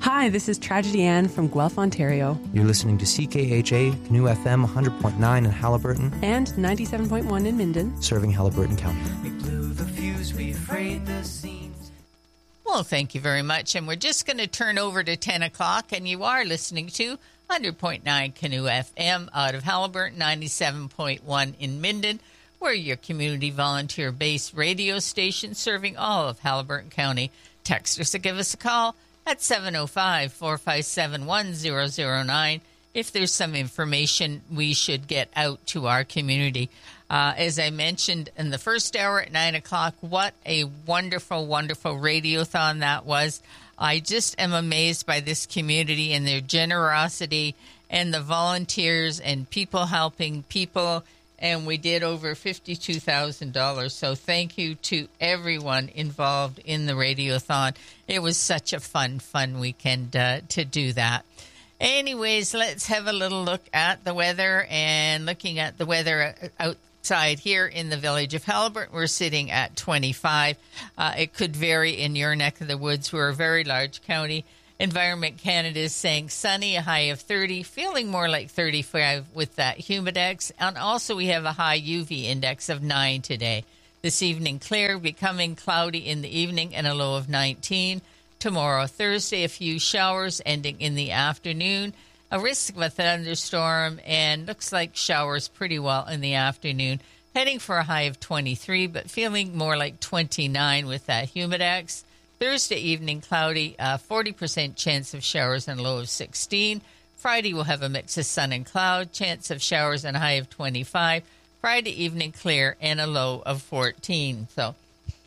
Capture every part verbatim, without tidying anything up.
Hi, this is Tragedy Ann from Guelph, Ontario. You're listening to C K H A, Canoe F M one hundred point nine in Haliburton. And ninety-seven point one in Minden. Serving Haliburton County. We blew the fuse, we frayed the seams. Well, thank you very much. And we're just going to turn over to ten o'clock, and you are listening to one hundred point nine Canoe F M out of Haliburton, ninety-seven point one in Minden. We're your community volunteer-based radio station serving all of Haliburton County. Text us or give us a call at seven oh five, four five seven, one oh oh nine if there's some information we should get out to our community. Uh, as I mentioned in the first hour at nine o'clock, what a wonderful, wonderful radiothon that was. I just am amazed by this community and their generosity and the volunteers and people helping people. And we did over fifty-two thousand dollars. So thank you to everyone involved in the radiothon. It was such a fun, fun weekend uh, to do that. Anyways, let's have a little look at the weather. And looking at the weather outside here in the village of Haliburton, we're sitting at twenty-five. Uh, it could vary in your neck of the woods. We're a very large county. Environment Canada is saying sunny, a high of thirty, feeling more like thirty-five with that humidex. And also we have a high U V index of nine today. This evening clear, becoming cloudy in the evening and a low of nineteen. Tomorrow, Thursday, a few showers ending in the afternoon. A risk of a thunderstorm and looks like showers pretty well in the afternoon. Heading for a high of twenty-three, but feeling more like twenty-nine with that humidex. Thursday evening, cloudy, uh, forty percent chance of showers and a low of sixteen. Friday, we'll have a mix of sun and cloud, chance of showers and a high of twenty-five. Friday evening, clear and a low of fourteen. So,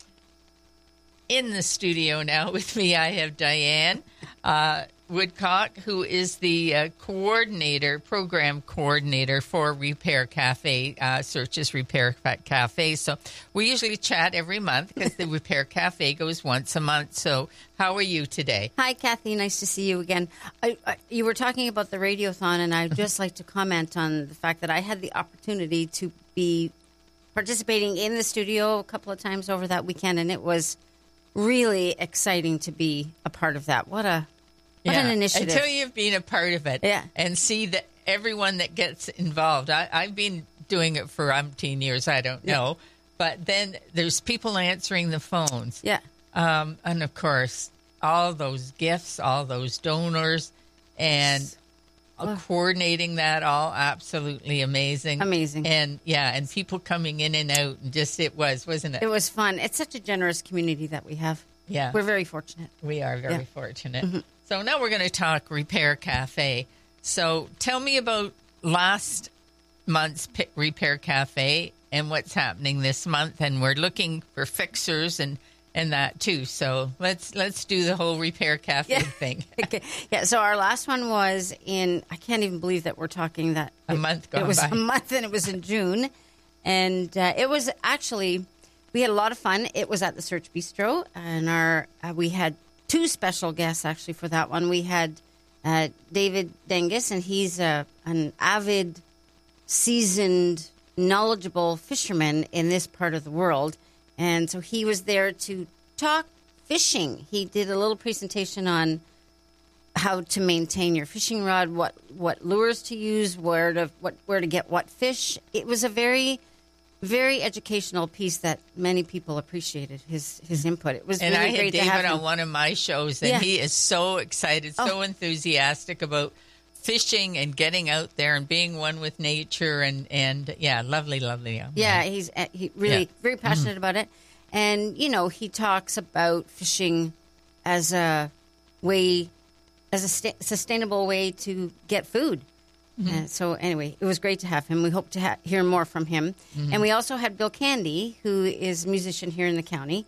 in the studio now with me, I have Diane uh, Woodcock, who is the uh, coordinator, program coordinator for Repair Cafe, uh, Searches Repair Cafe. So we usually chat every month because the Repair Cafe goes once a month. So how are you today? Hi, Kathy. Nice to see you again. I, I, you were talking about the radiothon, and I'd just like to comment on the fact that I had the opportunity to be participating in the studio a couple of times over that weekend, and it was really exciting to be a part of that. What a What yeah. an initiative. Until you've been a part of it yeah. and see that everyone that gets involved. I, I've been doing it for umpteen years, I don't know. Yeah. But then there's people answering the phones. Yeah. Um, and, of course, all those gifts, all those donors, and oh. coordinating that all, absolutely amazing. Amazing. And, yeah, and people coming in and out. And just it was, wasn't it? It was fun. It's such a generous community that we have. Yeah. We're very fortunate. We are very yeah. fortunate. Mm-hmm. So now we're going to talk Repair Cafe. So tell me about last month's Repair Cafe and what's happening this month. And we're looking for fixers and, and that too. So let's let's do the whole Repair Cafe yeah. thing. okay. Yeah. So our last one was in, I can't even believe that we're talking that. A it, month gone It was by. a month and it was in June. And uh, it was actually, we had a lot of fun. It was at the Search Bistro. And our uh, we had two special guests, actually, for that one. We had uh, David Dengus, and he's uh, an avid, seasoned, knowledgeable fisherman in this part of the world. And so he was there to talk fishing. He did a little presentation on how to maintain your fishing rod, what, what lures to use, where to what where to get what fish. It was a very... very educational piece that many people appreciated his, his input. It was and really I had great David to have him on one of my shows, and yeah. he is so excited, so oh. enthusiastic about fishing and getting out there and being one with nature. And, and yeah, lovely, lovely. Yeah, yeah he's uh, he really yeah. very passionate mm-hmm. about it. And, you know, he talks about fishing as a way, as a sta- sustainable way to get food. Mm-hmm. Uh, so anyway, it was great to have him. We hope to ha- hear more from him. Mm-hmm. And we also had Bill Candy, who is a musician here in the county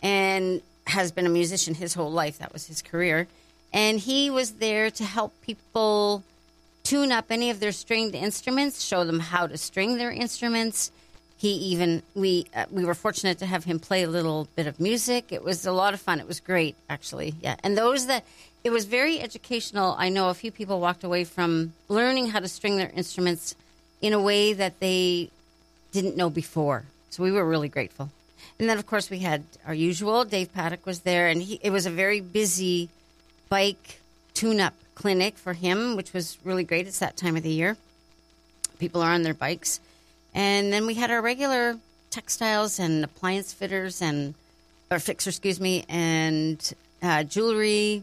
and has been a musician his whole life. That was his career. And he was there to help people tune up any of their stringed instruments, show them how to string their instruments. He even, we uh, we were fortunate to have him play a little bit of music. It was a lot of fun. It was great, actually. Yeah. And those that... It was very educational. I know a few people walked away from learning how to string their instruments in a way that they didn't know before. So we were really grateful. And then, of course, we had our usual. Dave Paddock was there, and he, it was a very busy bike tune-up clinic for him, which was really great. It's that time of the year. People are on their bikes. And then we had our regular textiles and appliance fitters and, or fixers, excuse me, and uh, jewelry,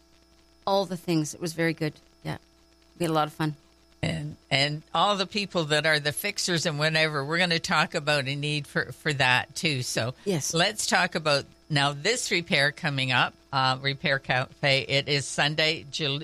all the things. It was very good. Yeah. We had a lot of fun. And and all the people that are the fixers and whatever, we're going to talk about a need for, for that too. So Yes. let's talk about now this repair coming up, uh, Repair Cafe. It is Sunday, Jul-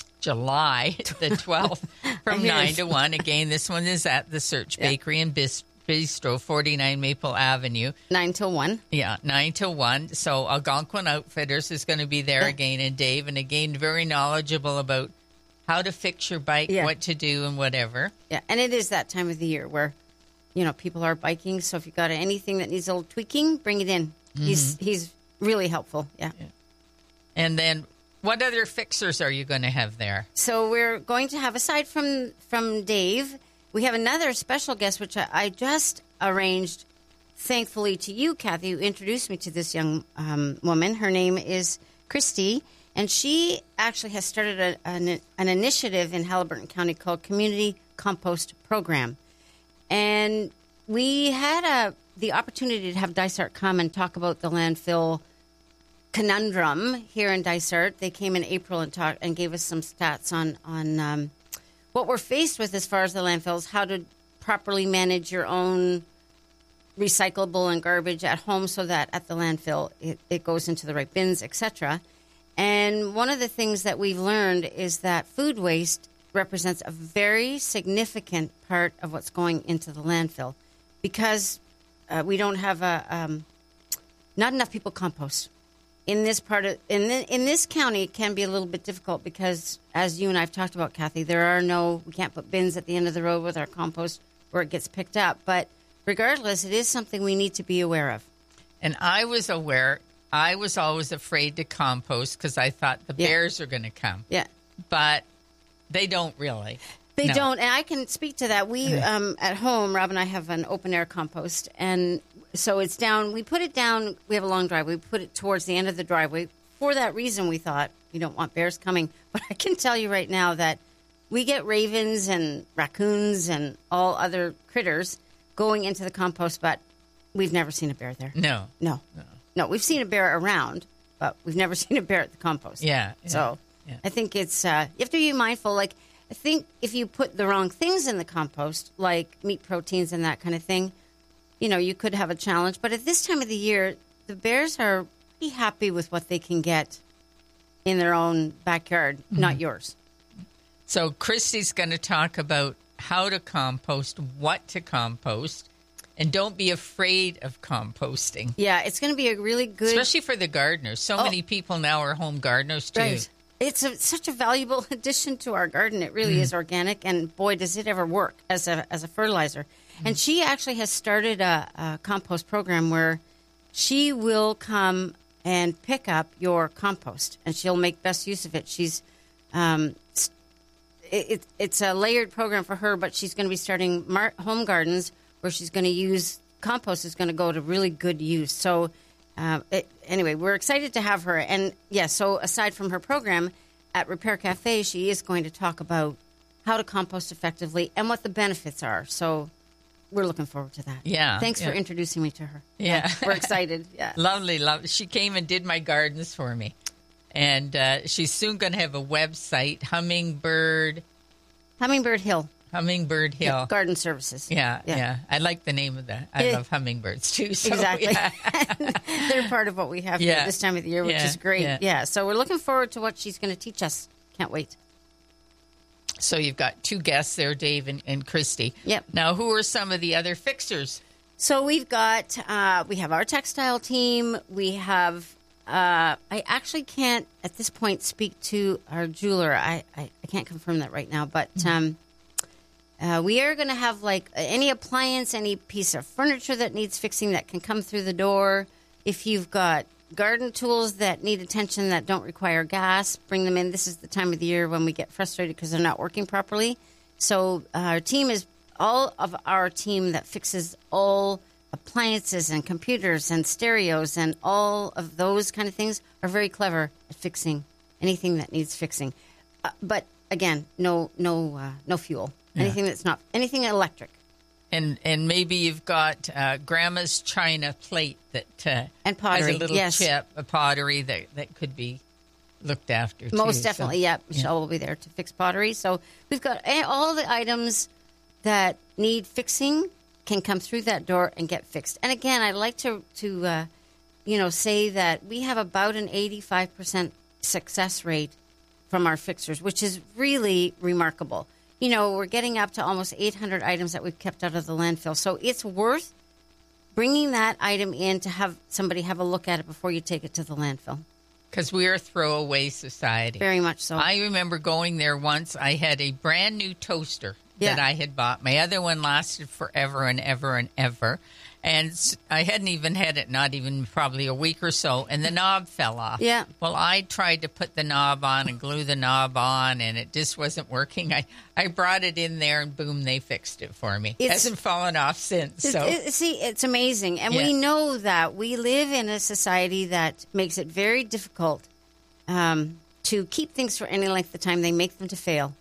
July the twelfth from nine to one. Again, this one is at the Search Yeah. Bakery and Bis- Bistro, forty-nine Maple Avenue. Nine till one. Yeah, nine to one. So Algonquin Outfitters is going to be there Yeah. again, and Dave, and again, very knowledgeable about how to fix your bike, Yeah. what to do, and whatever. Yeah, and it is that time of the year where, you know, people are biking. So if you got anything that needs a little tweaking, bring it in. He's he's really helpful. Yeah. And then, what other fixers are you going to have there? So we're going to have, aside from from Dave, we have another special guest, which I, I just arranged. Thankfully to you, Kathy, who introduced me to this young um, woman. Her name is Christy. And she actually has started a, an, an initiative in Haliburton County called Community Compost Program. And we had a, the opportunity to have Dysart come and talk about the landfill conundrum here in Dysart. They came in April and talked and gave us some stats on, on um, what we're faced with as far as the landfills, how to properly manage your own recyclable and garbage at home so that at the landfill it, it goes into the right bins, et cetera. And one of the things that we've learned is that food waste represents a very significant part of what's going into the landfill because uh, we don't have a um, not enough people compost in this part of in the, in this county. It can be a little bit difficult because, as you and I've talked about, Kathy, there are no we can't put bins at the end of the road with our compost where it gets picked up. But regardless, it is something we need to be aware of. And I was aware. I was always afraid to compost because I thought the Yeah. bears are going to come. Yeah. But they don't really. They No. don't, and I can speak to that. We um, at home, Rob and I have an open air compost, and so it's down. We put it down. We have a long driveway. We put it towards the end of the driveway. For that reason, we thought we don't want bears coming. But I can tell you right now that we get ravens and raccoons and all other critters going into the compost, but we've never seen a bear there. No. No, no, we've seen a bear around, but we've never seen a bear at the compost. Yeah. yeah, So yeah. I think it's, uh, you have to be mindful. Like, I think if you put the wrong things in the compost, like meat proteins and that kind of thing, you know, you could have a challenge. But at this time of the year, the bears are pretty happy with what they can get in their own backyard, Mm-hmm. not yours. So Christy's going to talk about how to compost, what to compost, and don't be afraid of composting. Yeah, it's going to be a really good... Especially for the gardeners. So Oh. many people now are home gardeners, too. Right. It's a, such a valuable addition to our garden. It really is organic, and boy, does it ever work as a as a fertilizer. And she actually has started a, a compost program where she will come and pick up your compost, and she'll make best use of it. She's um, s- it, it, it's a layered program for her, but she's going to be starting mar- home gardens where she's going to use compost is going to go to really good use. So. Uh, it, anyway, we're excited to have her. And, yeah, so aside from her program at Repair Cafe, she is going to talk about how to compost effectively and what the benefits are. So we're looking forward to that. Yeah, Thanks yeah. for introducing me to her. Yeah. We're excited. Yeah. Lovely, lovely. She came and did my gardens for me. And uh, she's soon going to have a website, Hummingbird, Hummingbird Hill. Hummingbird Hill. Garden Services. Yeah, yeah, Yeah. I like the name of that. I Yeah. love hummingbirds, too. So, Exactly. yeah. They're part of what we have here Yeah. this time of the year, which Yeah, is great. yeah. Yeah. So we're looking forward to what she's going to teach us. Can't wait. So you've got two guests there, Dave and, and Christy. Yep. Now, who are some of the other fixers? So we've got, uh, we have our textile team. We have, uh, I actually can't at this point speak to our jeweler. I, I, I can't confirm that right now, but um, uh, we are going to have like any appliance, any piece of furniture that needs fixing that can come through the door. If you've got garden tools that need attention that don't require gas, bring them in. This is the time of the year when we get frustrated because they're not working properly. So uh, our team is, all of our team that fixes all appliances and computers and stereos and all of those kind of things are very clever at fixing anything that needs fixing. Uh, but again, no no uh, no fuel. Yeah. Anything that's not anything electric. And and maybe you've got uh, Grandma's china plate that uh, And pottery, has a little yes. chip, a pottery that, that could be looked after too. Most So- definitely, yeah. Michelle will be there to fix pottery. So we've got a- all the items that need fixing can come through that door and get fixed. And again, I'd like to to uh, you know say that we have about an eighty-five percent success rate from our fixers, which is really remarkable. You know, we're getting up to almost eight hundred items that we've kept out of the landfill. So it's worth bringing that item in to have somebody have a look at it before you take it to the landfill. Because we're a throwaway society. Very much so. I remember going there once. I had a brand new toaster Yeah. that I had bought. My other one lasted forever and ever and ever. And s- I hadn't even had it, not even probably a week or so, and the knob fell off. Yeah. Well, I tried to put the knob on and glue the knob on, and it just wasn't working. I, I brought it in there, and boom, they fixed it for me. It It's- hasn't fallen off since. So It- it- see, it's amazing. And Yeah. we know that we live in a society that makes it very difficult um, to keep things for any length of time. They make them to fail.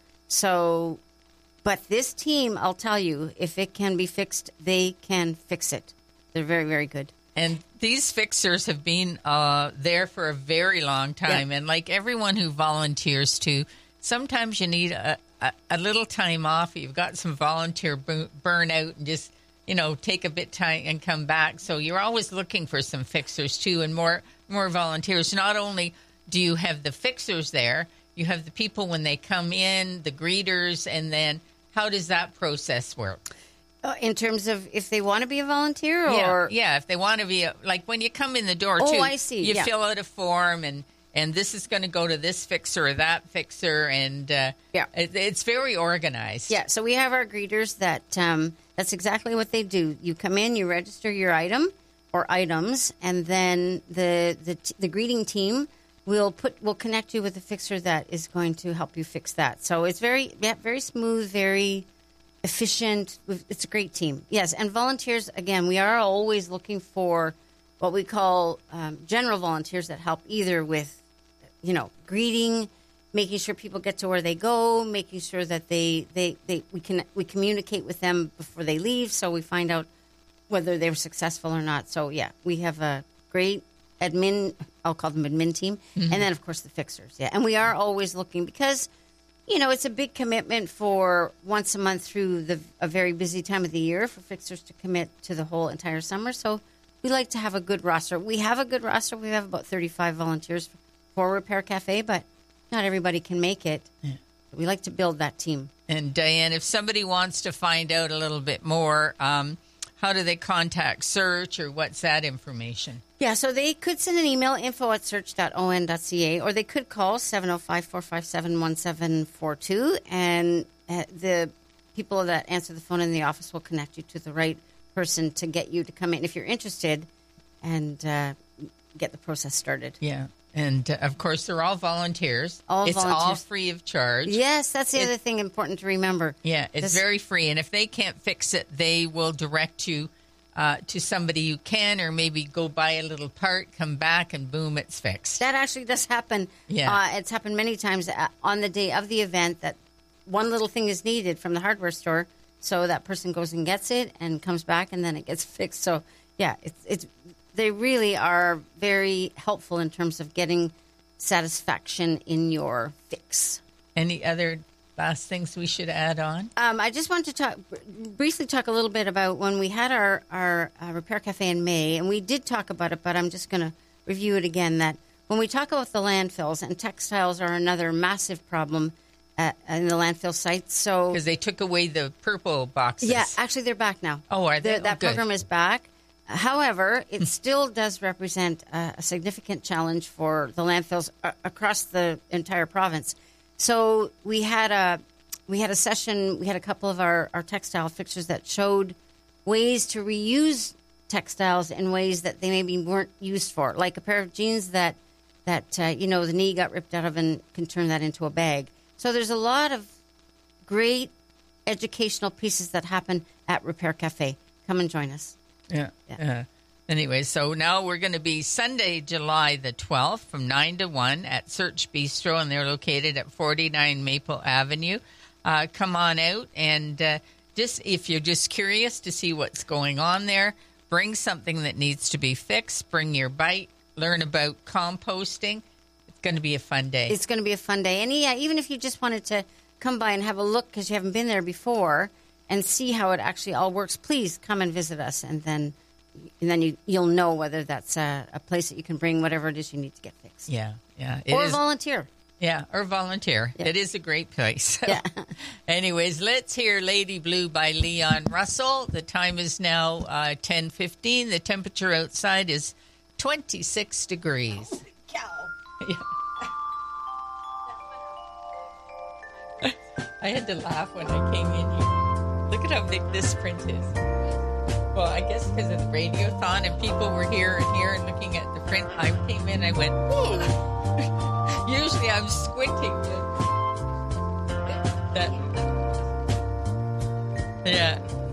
So, but this team, I'll tell you, if it can be fixed, they can fix it. They're very, very good. And these fixers have been uh, there for a very long time. Yeah. And like everyone who volunteers too, sometimes you need a, a, a little time off. You've got some volunteer bu- burnout and just, you know, take a bit time and come back. So you're always looking for some fixers too and more, more volunteers. Not only do you have the fixers there, you have the people when they come in, the greeters, and then how does that process work? Uh, in terms of if they want to be a volunteer or... Yeah, yeah, if they want to be, a, like when you come in the door, Oh, too. I see, You yeah. fill out a form, and, and this is going to go to this fixer or that fixer, and uh, Yeah. it, it's very organized. Yeah, so we have our greeters that um, that's exactly what they do. You come in, you register your item or items, and then the the, t- the greeting team will put will connect you with a fixer that is going to help you fix that. So it's very yeah, very smooth, very efficient. It's a great team. Yes, and volunteers again. We are always looking for what we call um, general volunteers that help either with you know greeting, making sure people get to where they go, making sure that they, they, they we can we communicate with them before they leave, so we find out whether they were successful or not. So yeah, we have a great admin. I'll call them admin team, Mm-hmm. and then of course the fixers. Yeah, and we are always looking because you know it's a big commitment for once a month through the a very busy time of the year for fixers to commit to the whole entire summer. So we like to have a good roster. We have a good roster. We have about thirty-five volunteers for Repair Cafe, but not everybody can make it. Yeah. We like to build that team. And Diane, if somebody wants to find out a little bit more, um, how do they contact Search, or what's that information? Yeah, so they could send an email, info at search dot o n dot c a, or they could call seven oh five, four five seven, one seven four two, and uh, the people that answer the phone in the office will connect you to the right person to get you to come in if you're interested and uh, get the process started. Yeah. And, uh, of course, they're all volunteers. All it's all volunteers. free of charge. Yes, that's the It- other thing important to remember. Yeah, it's This- very free. And if they can't fix it, they will direct you uh, to somebody who can, or maybe go buy a little part, come back, and boom, it's fixed. That actually does happen. Yeah. Uh, it's happened many times uh, on the day of the event that one little thing is needed from the hardware store. So that person goes and gets it and comes back, and then it gets fixed. So, yeah, it's it's they really are very helpful in terms of getting satisfaction in your fix. Any other last things we should add on? Um, I just want to talk briefly talk a little bit about when we had our our uh, Repair Cafe in May, and we did talk about it, but I'm just going to review it again. That when we talk about the landfills, and textiles are another massive problem at, in the landfill sites. So Because they took away the purple boxes. yeah, actually they're back now. Oh, are they? The- Oh, that good. program is back. However, it still does represent a, a significant challenge for the landfills a- across the entire province. So we had a we had a session. We had a couple of our, our textile fixtures that showed ways to reuse textiles in ways that they maybe weren't used for, like a pair of jeans that that uh, you know the knee got ripped out of and can turn that into a bag. So there's a lot of great educational pieces that happen at Repair Cafe. Come and join us. Yeah. Yeah. yeah. Anyway, so now we're going to be Sunday, July the twelfth from nine to one at Search Bistro, and they're located at forty-nine Maple Avenue. Uh, come on out, and uh, just if you're just curious to see what's going on there, bring something that needs to be fixed, bring your bite, learn about composting. It's going to be a fun day. It's going to be a fun day. And yeah, even if you just wanted to come by and have a look because you haven't been there before and see how it actually all works, please come and visit us, and then and then you, you'll know whether that's a, a place that you can bring whatever it is you need to get fixed. Yeah, yeah. It or is, volunteer. Yeah, or volunteer. Yeah. It is a great place. Yeah. Anyways, let's hear Lady Blue by Leon Russell. The time is now uh, ten fifteen. The temperature outside is twenty-six degrees. Holy cow. Yeah. I had to laugh when I came in here. Look at how big this print is. Well, I guess because of the radiothon and people were here and here and looking at the print, I came in, I went, whoa. Usually I'm squinting. But that, yeah.